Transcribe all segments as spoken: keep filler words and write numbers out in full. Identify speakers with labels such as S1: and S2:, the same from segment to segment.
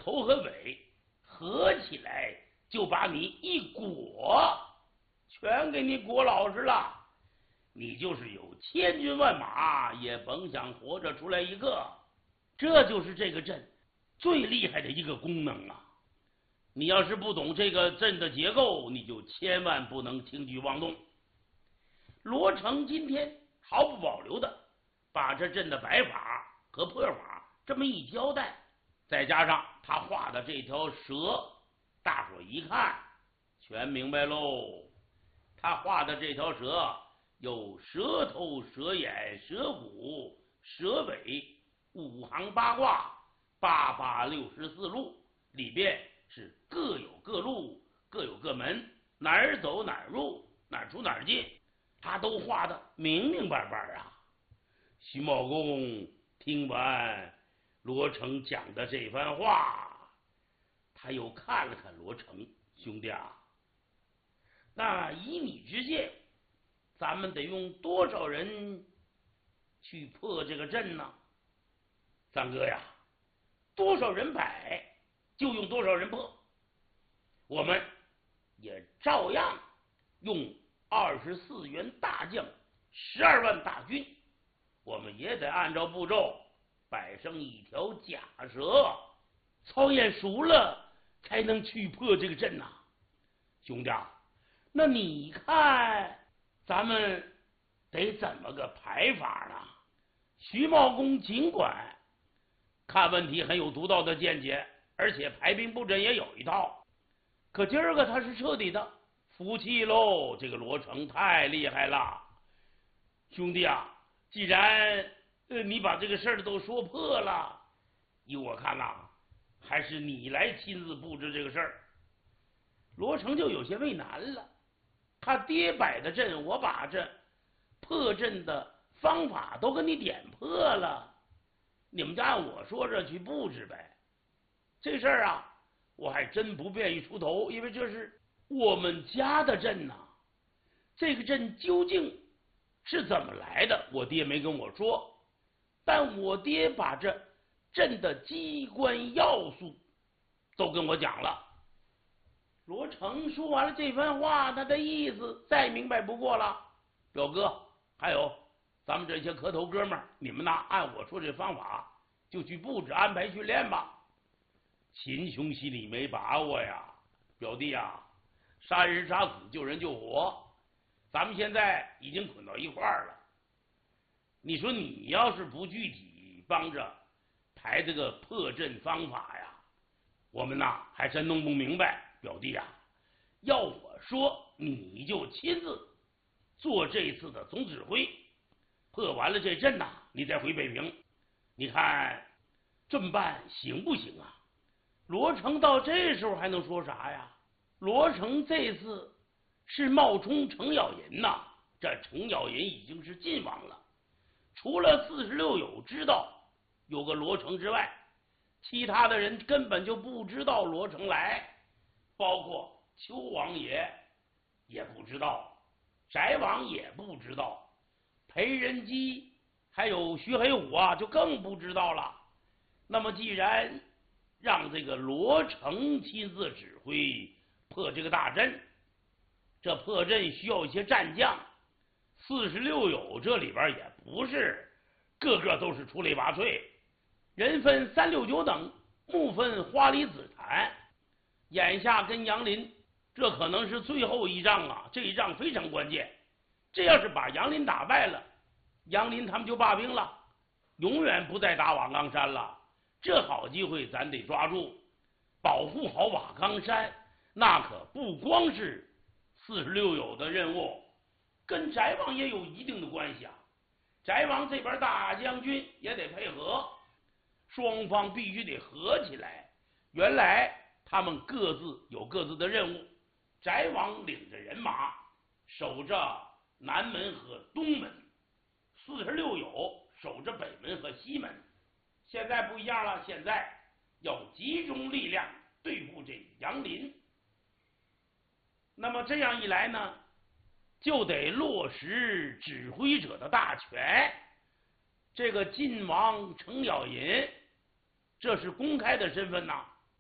S1: 头和尾合起来，就把你一裹，全给你裹老实了。你就是有千军万马，也甭想活着出来一个。这就是这个阵最厉害的一个功能啊！你要是不懂这个阵的结构，你就千万不能轻举妄动。罗成今天毫不保留的把这阵的摆法和破法这么一交代，再加上他画的这条蛇，大伙一看全明白喽。他画的这条蛇有蛇头、蛇眼、蛇骨、蛇尾，五行八卦，八八六十四路，里边是各有各路，各有各门，哪儿走哪儿入，哪儿出哪儿进，他都画得明明白白啊。徐茂公听完罗成讲的这番话，他又看了看罗成，兄弟啊，那以你之见，咱们得用多少人去破这个阵呢？三哥呀，多少人摆就用多少人破，我们也照样用二十四员大将，十二万大军，我们也得按照步骤摆上一条假蛇，操演熟了才能去破这个阵呐、啊。兄弟啊，那你看咱们得怎么个排法呢？徐茂公尽管看问题很有独到的见解，而且排兵布阵也有一套，可今儿个他是彻底的服气喽，这个罗成太厉害了。兄弟啊，既然呃你把这个事儿都说破了，依我看呐，还是你来亲自布置这个事儿。罗成就有些为难了，他爹摆的阵，我把这破阵的方法都给你点破了，你们就按我说着去布置呗。这事儿啊，我还真不便于出头，因为这是我们家的阵呐、啊。这个阵究竟是怎么来的，我爹没跟我说，但我爹把这阵的机关要素都跟我讲了。罗成说完了这番话，他的意思再明白不过了。表哥，还有咱们这些磕头哥们儿，你们呢按我说这方法就去布置安排训练吧。秦兄心里没把握呀，表弟啊，杀人杀死，救人救活，咱们现在已经捆到一块儿了。你说你要是不具体帮着排这个破阵方法呀，我们呐还真弄不明白。表弟啊，要我说，你就亲自做这次的总指挥，破完了这阵呐，你再回北平，你看这么办行不行啊？罗成到这时候还能说啥呀？罗成这次是冒充程咬银呐，这程咬银已经是晋王了，除了四十六友知道有个罗成之外，其他的人根本就不知道罗成来，包括邱王爷也不知道，翟王也不知道，裴仁基还有徐黑虎啊就更不知道了。那么既然让这个罗成亲自指挥破这个大阵，这破阵需要一些战将，四十六友这里边也不是个个都是出类拔萃，人分三六九等，木分花梨紫檀，眼下跟杨林这可能是最后一仗啊，这一仗非常关键，这要是把杨林打败了，杨林他们就罢兵了，永远不再打瓦岗山了。这好机会咱得抓住，保护好瓦岗山，那可不光是四十六友的任务，跟翟王也有一定的关系啊。翟王这边大将军也得配合，双方必须得合起来。原来他们各自有各自的任务，翟王领着人马守着南门和东门，四十六友守着北门和西门。现在不一样了，现在要集中力量对付这杨林。那么这样一来呢，就得落实指挥者的大权。这个晋王程咬银，这是公开的身份呐，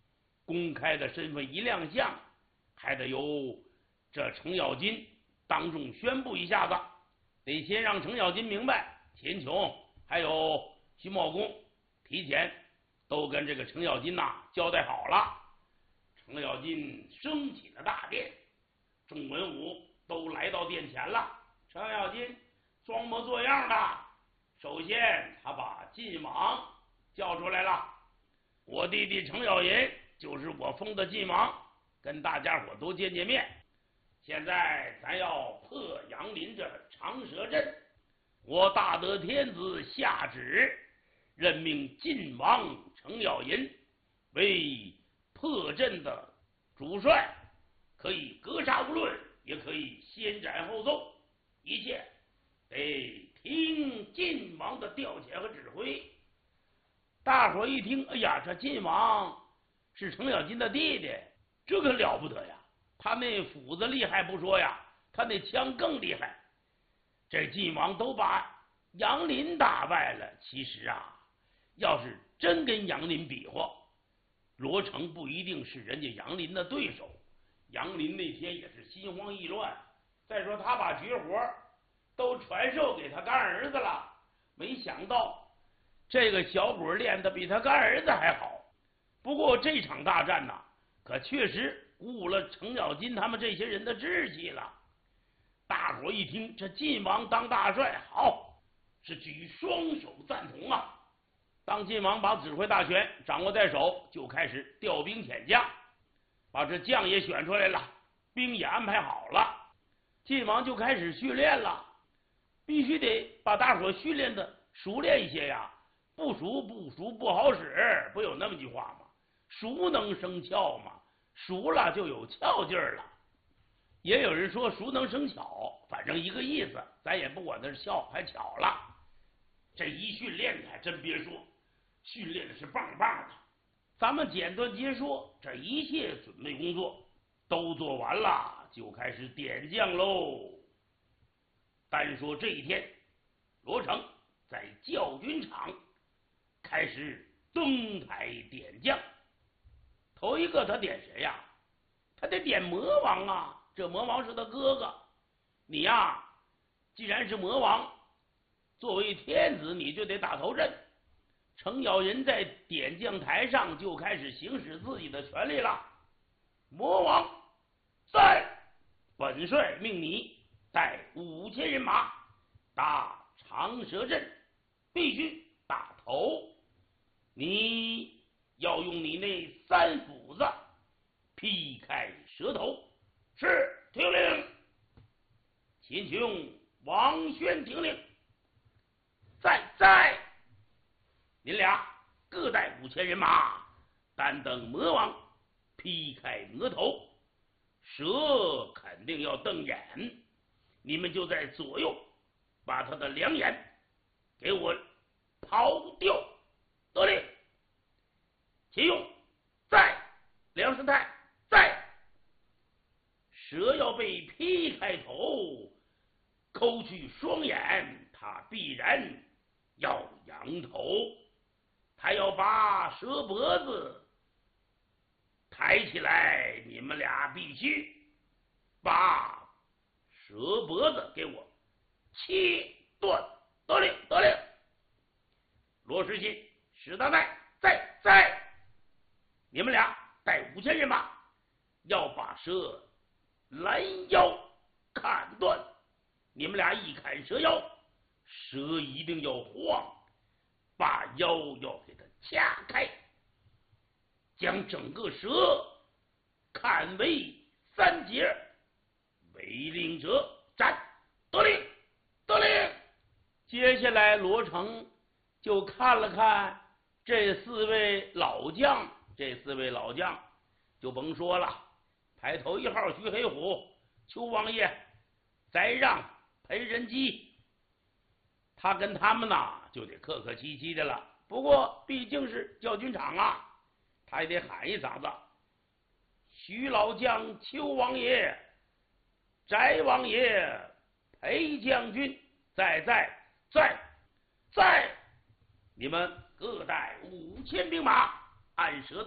S1: 公开的身份一亮相，还得由这程咬金当众宣布一下子，得先让程咬金明白，田琼还有徐茂公提前都跟这个程咬金呐、啊、交代好了。程咬金升起了大殿，众文武都来到殿前了。程咬金装模作样的，首先他把晋王叫出来了。我弟弟程咬银就是我封的晋王，跟大家伙都见见面。现在咱要破杨林这长蛇阵，我大德天子下旨任命晋王程咬银为破阵的主帅，可以格杀勿论，也可以先斩后奏，一切得听晋王的调遣和指挥。大伙一听，哎呀，这晋王是程咬金的弟弟，这可了不得呀！他那斧子厉害不说呀，他那枪更厉害。这晋王都把杨林打败了，其实啊，要是真跟杨林比划，罗成不一定是人家杨林的对手。杨林那天也是心慌意乱，再说他把绝活都传授给他干儿子了，没想到这个小鬼练得比他干儿子还好。不过这场大战呐，可确实鼓舞了程咬金他们这些人的志气了。大伙一听这晋王当大帅，好，是举双手赞同啊！当晋王把指挥大权掌握在手，就开始调兵遣将，把这将也选出来了，兵也安排好了。晋王就开始训练了，必须得把大伙训练的熟练一些呀。不熟不熟不好使，不有那么句话吗？熟能生巧嘛，熟了就有巧劲儿了。也有人说熟能生巧，反正一个意思，咱也不管它是巧还巧了。这一训练，你还真别说，训练的是棒棒的。咱们简短截说，这一切准备工作都做完了，就开始点将喽。单说这一天，罗成在教军场开始登台点将。头一个他点谁呀？他得点魔王啊！这魔王是他哥哥，你呀，既然是魔王，作为天子，你就得打头阵。程咬银在点将台上就开始行使自己的权利了。魔王，在，本帅命你带五千人马打长蛇阵，必须打头。你要用你那三斧子劈开蛇头。是，听令。秦琼、王轩听令。在在，您俩各带五千人马，单等魔王劈开额头，蛇肯定要瞪眼，你们就在左右把他的两眼给我刨掉。得令。秦勇在，梁师太在。蛇要被劈开头，抠去双眼，他必然要扬头。他要把蛇脖子抬起来，你们俩必须把蛇脖子给我切断。得令，得令。罗时钦、史大带在在，你们俩带五千人马，要把蛇拦腰砍断。你们俩一砍蛇腰，蛇一定要晃，把腰要给它掐开，将整个蛇砍为三截，违令者斩。得令，得令。接下来罗成就看了看这四位老将，这四位老将就甭说了，排头一号徐黑虎、邱王爷、翟让、裴仁基，他跟他们呐就得客客气气的了。不过毕竟是教军场啊，他也得喊一嗓子：徐老将、邱王爷、翟王爷、裴将军，在在在在，你们各带五千兵马，按蛇的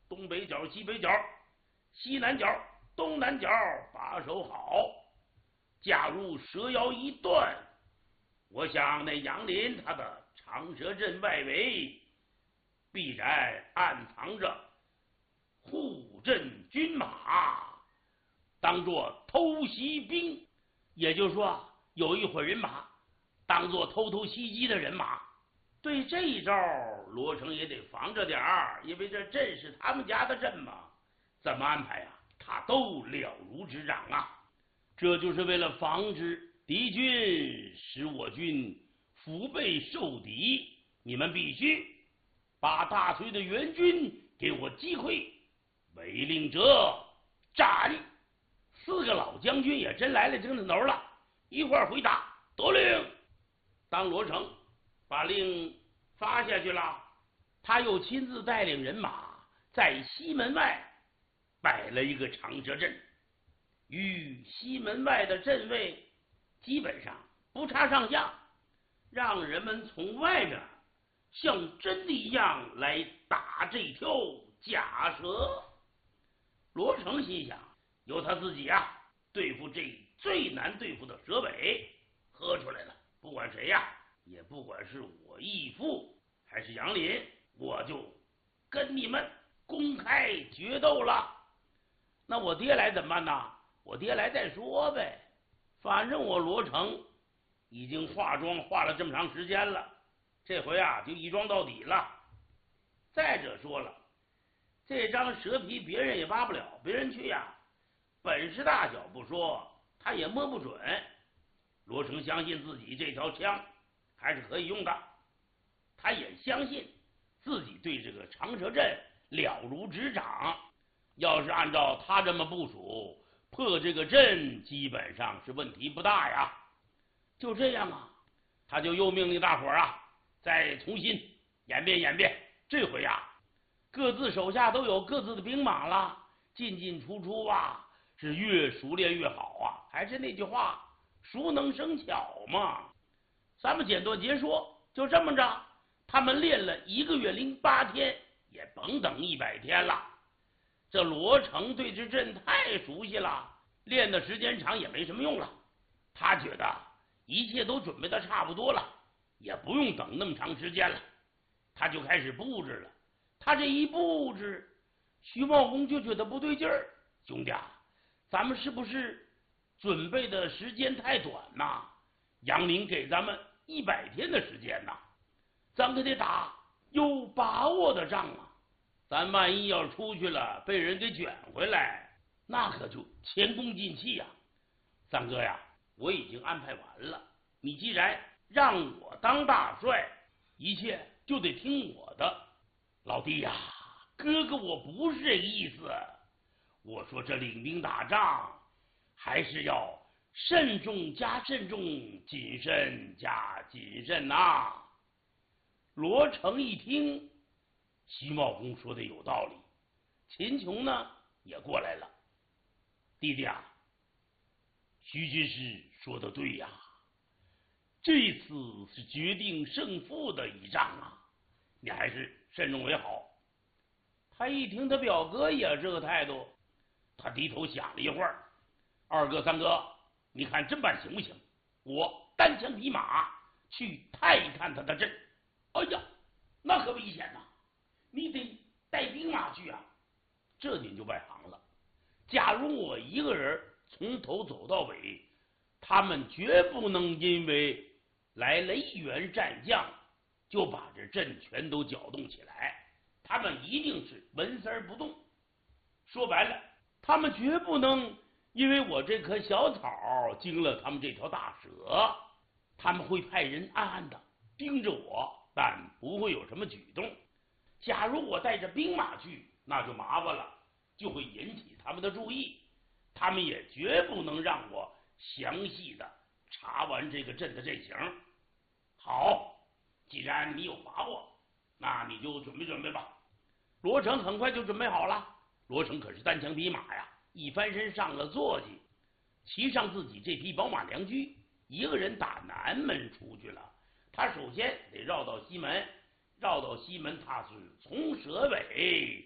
S1: 东北角、西北角、西南角、东南角把守好。假如蛇妖一断，我想那杨林他的长蛇阵外围必然暗藏着护阵军马，当作偷袭兵，也就是说有一伙人马当作偷偷袭击的人马。对这一招罗成也得防着点儿，因为这阵是他们家的阵嘛，怎么安排啊，他都了如指掌啊。这就是为了防止敌军使我军腹背受敌，你们必须把大隋的援军给我击溃，违令者斩。四个老将军也真来了精神头了，一块儿回答得令。当罗成把令发下去了，他又亲自带领人马在西门外摆了一个长蛇阵，与西门外的阵位基本上不差上下，让人们从外面像真的一样来打这条假蛇。罗成心想，由他自己啊对付这最难对付的蛇尾，喝出来了，不管谁呀、啊，也不管是我义父还是杨林，我就跟你们公开决斗了。那我爹来怎么办呢？我爹来再说呗，反正我罗成已经化妆化了这么长时间了，这回啊就一妆到底了。再者说了，这张蛇皮别人也扒不了，别人去呀、啊，本事大小不说，他也摸不准。罗成相信自己这条枪还是可以用的，他也相信自己对这个长蛇阵了如指掌，要是按照他这么部署，破这个阵基本上是问题不大呀。就这样啊，他就又命令大伙啊再重新演变演变，这回啊各自手下都有各自的兵马了，进进出出啊是越熟练越好啊。还是那句话，熟能生巧嘛。咱们简短截说，就这么着，他们练了一个月零八天，也甭等一百天了。这罗成对这阵太熟悉了，练的时间长也没什么用了。他觉得一切都准备的差不多了，也不用等那么长时间了，他就开始布置了。他这一布置，徐茂公就觉得不对劲儿，兄弟啊，咱们是不是准备的时间太短呐？杨林给咱们一百天的时间呐，咱可得打有把握的仗啊！咱万一要出去了，被人给卷回来，那可就前功尽弃呀！三哥呀，我已经安排完了，你既然让我当大帅，一切就得听我的。老弟呀，哥哥我不是这个意思，我说这领兵打仗还是要慎重加慎重，谨慎加谨慎呐、啊。罗成一听，徐茂公说的有道理，秦琼呢也过来了。弟弟啊，徐军师说的对呀，这次是决定胜负的一仗啊，你还是慎重为好。他一听他表哥也这个态度，他低头想了一会儿，二哥三哥，你看这办行不行？我单枪匹马去探看他的阵。哎呀，那可危险呐，你得带兵马去啊。这您就外行了，假如我一个人从头走到尾，他们绝不能因为来了一员战将就把这阵全都搅动起来，他们一定是纹丝儿不动。说白了，他们绝不能因为我这棵小草惊了他们这条大蛇，他们会派人暗暗的盯着我，但不会有什么举动。假如我带着兵马去，那就麻烦了，就会引起他们的注意，他们也绝不能让我详细的查完这个阵的阵型。好，既然你有把握，那你就准备准备吧。罗成很快就准备好了。罗成可是单枪匹马呀，一翻身上了坐骑，骑上自己这匹宝马良驹，一个人打南门出去了。他首先得绕到西门，绕到西门他是从蛇尾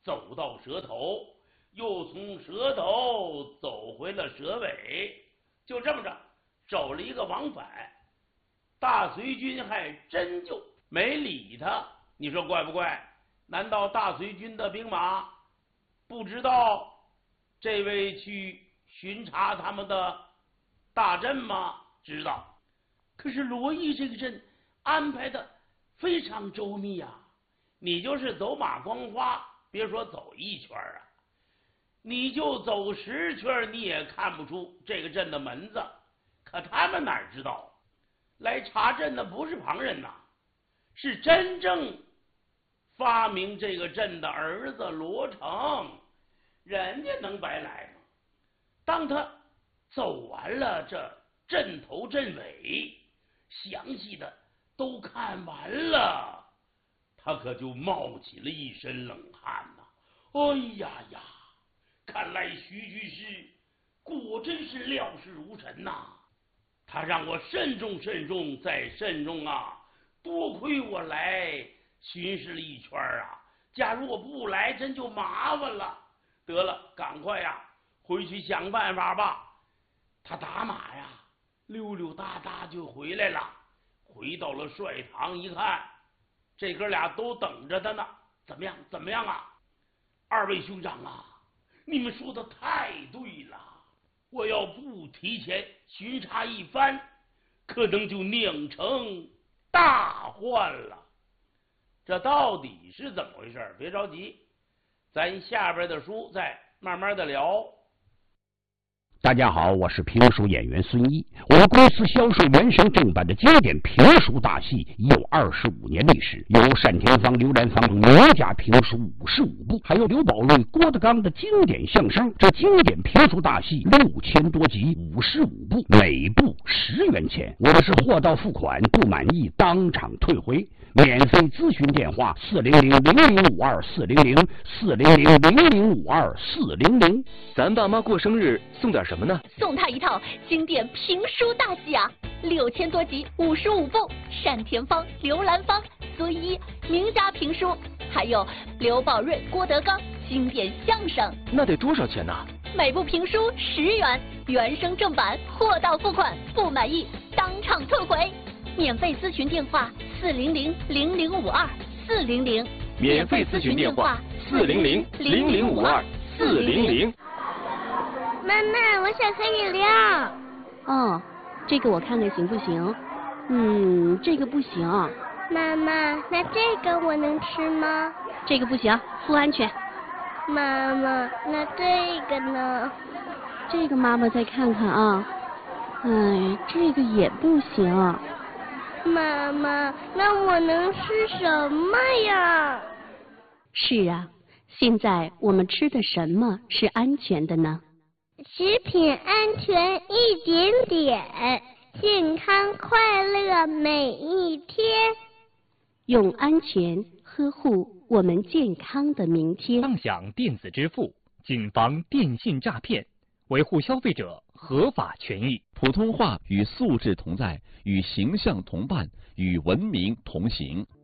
S1: 走到蛇头，又从蛇头走回了蛇尾，就这么着走了一个往返。大隋军还真就没理他，你说怪不怪？难道大隋军的兵马不知道这位去巡查他们的大阵吗？知道。可是罗毅这个阵安排的非常周密啊，你就是走马观花，别说走一圈啊，你就走十圈你也看不出这个阵的门子。可他们哪知道，来查阵的不是旁人呐、啊，是真正发明这个阵的儿子罗成，人家能白来吗？当他走完了这阵头阵尾，详细的都看完了，他可就冒起了一身冷汗呐、啊！哎呀呀，看来徐居士果真是料事如神呐、啊！他让我慎重慎重再慎重啊！多亏我来巡视了一圈啊，假如我不来，真就麻烦了。得了，赶快呀，回去想办法吧。他打马呀，溜溜达达就回来了。回到了帅堂一看，这哥俩都等着他呢。怎么样？怎么样啊？二位兄长啊，你们说的太对了。我要不提前巡查一番，可能就酿成大患了。这到底是怎么回事？别着急，咱下边的书再慢慢的聊。
S2: 大家好，我是评书演员孙一。我们公司销售原声正版的经典评书大戏已有二十五年历史，有单田芳、刘兰芳名家评书五十五部，还有刘宝瑞、郭德纲的经典相声。这经典评书大戏六千多集，五十五部，每部十元钱。我们是货到付款，不满意当场退回。免费咨询电话：四零零零零五二四零零四零零零零五二四零零。
S3: 咱爸妈过生日送点什么呢？
S4: 送他一套经典评书大戏啊，六千多集，五十五部，单田芳、刘兰芳、孙一名家评书，还有刘宝瑞、郭德纲经典相声。
S3: 那得多少钱呢？
S4: 每部评书十元，原声正版，货到付款，不满意当场退回。免费咨询电话：四零零零零五二四零零。
S3: 免费咨询电话：四零零零零五二四零零。
S5: 妈妈，我想喝饮料。
S6: 哦，这个我看看行不行？嗯，这个不行。
S5: 妈妈，那这个我能吃吗？
S6: 这个不行，不安全。
S5: 妈妈，那这个呢？
S6: 这个妈妈再看看啊。哎，这个也不行。
S5: 妈妈，那我能吃什么呀？
S6: 是啊，现在我们吃的什么是安全的呢？
S5: 食品安全一点点，健康快乐每一天。
S6: 用安全呵护我们健康的明天。
S7: 畅享电子支付，谨防电信诈骗，维护消费者合法权益。
S8: 普通话与素质同在，与形象同伴，与文明同行。